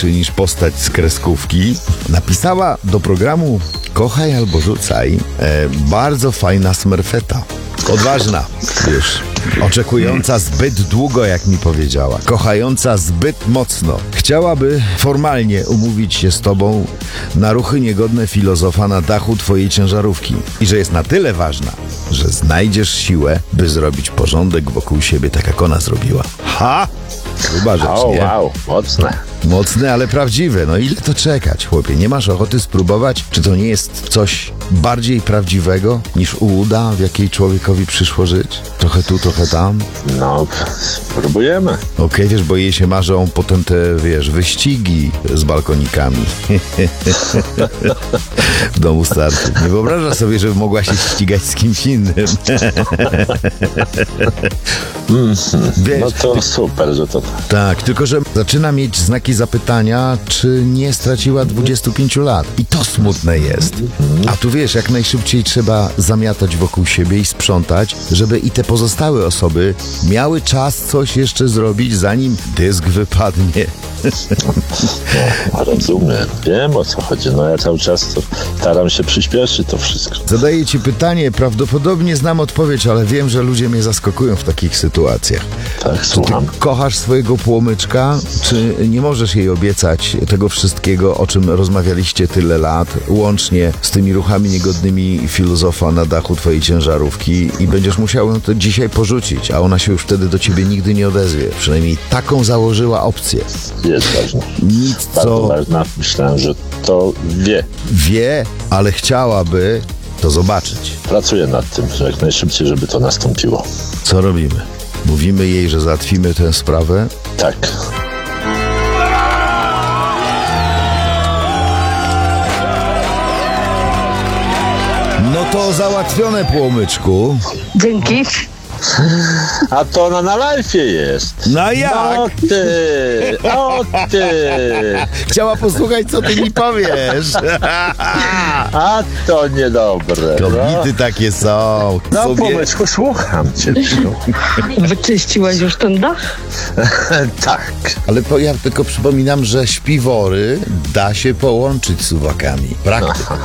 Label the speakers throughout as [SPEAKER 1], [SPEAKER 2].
[SPEAKER 1] mądrzejszy niż postać z kreskówki, napisała do programu Kochaj albo rzucaj bardzo fajna smerfeta. Odważna już. Oczekująca zbyt długo, jak mi powiedziała. Kochająca zbyt mocno. Chciałaby formalnie umówić się z tobą na ruchy niegodne filozofa na dachu twojej ciężarówki. I że jest na tyle ważna, że znajdziesz siłę, by zrobić porządek wokół siebie, tak jak ona zrobiła. Ha! Chyba rzecz, nie?
[SPEAKER 2] Wow, mocne.
[SPEAKER 1] Mocne, ale prawdziwe. No ile to czekać, chłopie? Nie masz ochoty spróbować? Czy to nie jest coś bardziej prawdziwego niż ułuda, w jakiej człowiekowi przyszło żyć? Trochę tu, trochę tam?
[SPEAKER 2] No, spróbujemy.
[SPEAKER 1] Okej, wiesz, bo jej się marzą potem te, wiesz, wyścigi z balkonikami. W domu starszych. Nie wyobrażasz sobie, żeby mogła się ścigać z kimś innym. Wiesz,
[SPEAKER 2] No to super, że to...
[SPEAKER 1] tak, tylko że zaczyna mieć znaki zapytania, czy nie straciła 25 lat. I to smutne jest. A tu wiesz, jak najszybciej trzeba zamiatać wokół siebie i sprzątać, żeby i te pozostałe osoby miały czas coś jeszcze zrobić, zanim dysk wypadnie.
[SPEAKER 2] No, rozumiem. Wiem, o co chodzi. No ja cały czas to staram się przyspieszyć to wszystko.
[SPEAKER 1] Zadaję ci pytanie, prawdopodobnie znam odpowiedź, ale wiem, że ludzie mnie zaskakują w takich sytuacjach.
[SPEAKER 2] Tak, słucham.
[SPEAKER 1] Kochasz swojego płomyczka, czy nie możesz jej obiecać tego wszystkiego, o czym rozmawialiście tyle lat, łącznie z tymi ruchami niegodnymi filozofa na dachu twojej ciężarówki i będziesz musiał ją to dzisiaj porzucić, a ona się już wtedy do ciebie nigdy nie odezwie. Przynajmniej taką założyła opcję.
[SPEAKER 2] Jest ważne.
[SPEAKER 1] Nic,
[SPEAKER 2] Bardzo
[SPEAKER 1] co
[SPEAKER 2] ważna. Myślałem, że to
[SPEAKER 1] wie, ale chciałaby to zobaczyć.
[SPEAKER 2] Pracuję nad tym, że jak najszybciej, żeby to nastąpiło.
[SPEAKER 1] Co robimy? Mówimy jej, że załatwimy tę sprawę?
[SPEAKER 2] Tak.
[SPEAKER 1] No to załatwione, płomyczku.
[SPEAKER 3] Dzięki.
[SPEAKER 2] A to ona na live'ie jest.
[SPEAKER 1] No jak?
[SPEAKER 2] O ty!
[SPEAKER 1] Chciała posłuchać, co ty mi powiesz.
[SPEAKER 2] A to niedobre.
[SPEAKER 1] Kobiety takie są.
[SPEAKER 2] No,
[SPEAKER 1] Sobie...
[SPEAKER 2] Pomyczku, słucham cię.
[SPEAKER 3] Wyczyściłaś już ten dach?
[SPEAKER 2] Tak.
[SPEAKER 1] Ale ja tylko przypominam, że śpiwory da się połączyć z suwakami. Praktyka.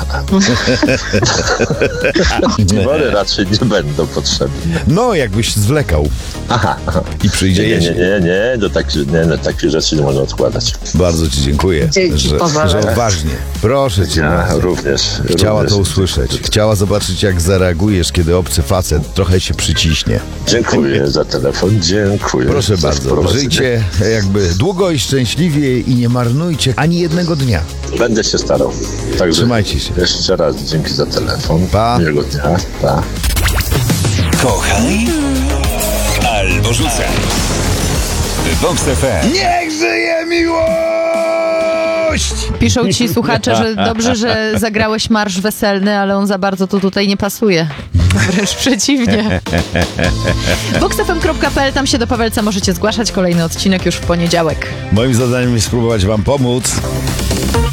[SPEAKER 2] Dziwory raczej nie będą potrzebne.
[SPEAKER 1] No, jakbyś zwlekał.
[SPEAKER 2] Aha.
[SPEAKER 1] I przyjdzie jesień.
[SPEAKER 2] Nie, takich rzeczy nie można odkładać.
[SPEAKER 1] Bardzo ci dziękuję,
[SPEAKER 3] Dzięki, Paweł.
[SPEAKER 1] że odważnie. Proszę cię.
[SPEAKER 2] Ja
[SPEAKER 1] bardzo.
[SPEAKER 2] również.
[SPEAKER 1] Chciała
[SPEAKER 2] również.
[SPEAKER 1] to usłyszeć. Chciała zobaczyć, jak zareagujesz, kiedy obcy facet trochę się przyciśnie.
[SPEAKER 2] Dziękuję za telefon, dziękuję.
[SPEAKER 1] Proszę
[SPEAKER 2] za
[SPEAKER 1] bardzo,
[SPEAKER 2] wprowadzenie.
[SPEAKER 1] żyjcie jakby długo i szczęśliwie i nie marnujcie ani jednego dnia.
[SPEAKER 2] Będę się starał. Także
[SPEAKER 1] Trzymajcie się.
[SPEAKER 2] jeszcze raz dzięki za telefon.
[SPEAKER 1] Pa.
[SPEAKER 2] Miłego dnia. Pa.
[SPEAKER 4] Kochaj albo rzucaj. Vox FM.
[SPEAKER 1] Niech żyje miłość!
[SPEAKER 5] Piszą ci słuchacze, że dobrze, że zagrałeś marsz weselny, ale on za bardzo tu tutaj nie pasuje. Wręcz przeciwnie. voxfm.pl, tam się do Pawelca możecie zgłaszać. Kolejny odcinek już w poniedziałek.
[SPEAKER 1] Moim zadaniem jest spróbować wam pomóc.